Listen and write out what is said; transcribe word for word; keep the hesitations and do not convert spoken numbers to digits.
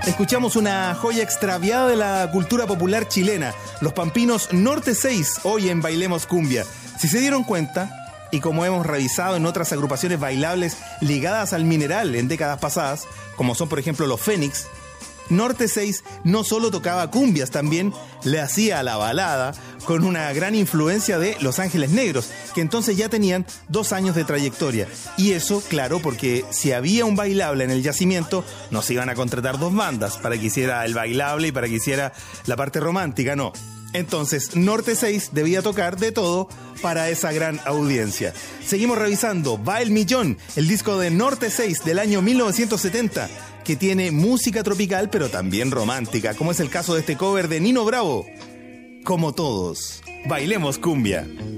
Escuchamos una joya extraviada de la cultura popular chilena, Los Pampinos Norte seis, hoy en Bailemos Cumbia. Si se dieron cuenta, y como hemos revisado en otras agrupaciones bailables ligadas al mineral en décadas pasadas, como son por ejemplo los Fénix, Norte seis no solo tocaba cumbias, también le hacía a la balada con una gran influencia de Los Ángeles Negros, que entonces ya tenían dos años de trayectoria. Y eso, claro, porque si había un bailable en el yacimiento, no se iban a contratar dos bandas para que hiciera el bailable y para que hiciera la parte romántica, no. Entonces, Norte seis debía tocar de todo para esa gran audiencia. Seguimos revisando Va el Millón, el disco de Norte seis del año mil novecientos setenta, que tiene música tropical pero también romántica, como es el caso de este cover de Nino Bravo. Como todos, bailemos cumbia.